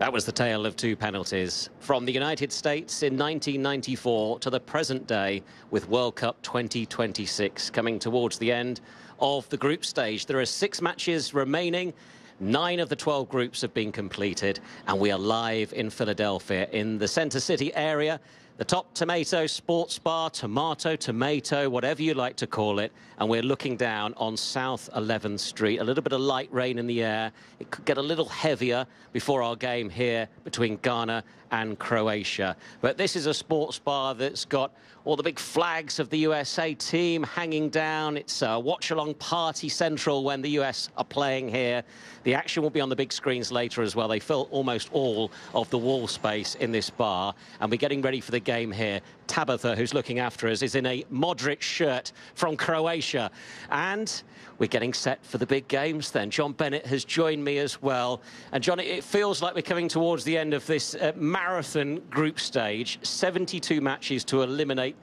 That was the tale of two penalties from the United States in 1994 to the present day with World Cup 2026 coming towards the end of the group stage. There are 6 matches remaining. 9 of the 12 groups have been completed, and we are live in Philadelphia in the Center City area. The Top Tomato Sports Bar, tomato, whatever you like to call it. And we're looking down on South 11th Street. A little bit of light rain in the air. It could get a little heavier before our game here between Ghana and Croatia. But this is a sports bar that's got all the big flags of the USA team hanging down. It's a watch-along party central when the US are playing here. The action will be on the big screens later as well. They fill almost all of the wall space in this bar. And we're getting ready for the game here. Tabitha, who's looking after us, is in a Modric shirt from Croatia. And we're getting set for the big games then. John Bennett has joined me as well. And John, it feels like we're coming towards the end of this marathon group stage. 72 matches to eliminate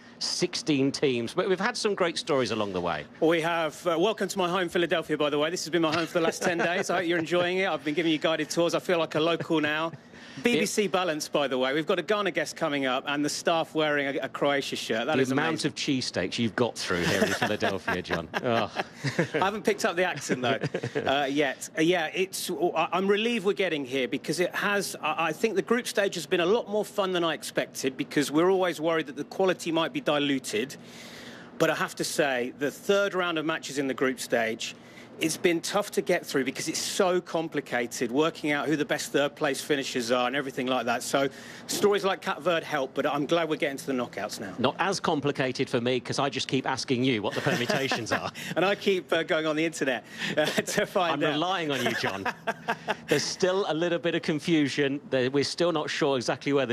16 teams. But we've had some great stories along the way. We have. Welcome to my home, Philadelphia, by the way. This has been my home for the last 10 days. I hope you're enjoying it. I've been giving you guided tours. I feel like a local now. BBC Balance, by the way. We've got a Ghana guest coming up and the staff wearing a Croatia shirt. That is amazing. The amount of cheesesteaks you've got through here in Philadelphia, John. Oh. I haven't picked up the accent, though, yet. Yeah, I'm relieved we're getting here because it has... I think the group stage has been a lot more fun than I expected because we're always worried that the quality might be diluted. But I have to say, the third round of matches in the group stage... It's been tough to get through because it's so complicated, working out who the best third-place finishers are and everything like that. So stories like Cape Verde help, but I'm glad we're getting to the knockouts now. Not as complicated for me because I just keep asking you what the permutations are. And I keep going on the internet to find out. I'm relying on you, John. There's still a little bit of confusion. We're still not sure exactly where the